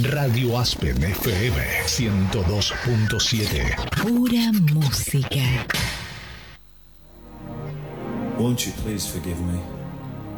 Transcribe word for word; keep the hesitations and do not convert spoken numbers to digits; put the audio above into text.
Radio Aspen F M ciento dos punto siete. Pura música. Won't you please forgive me?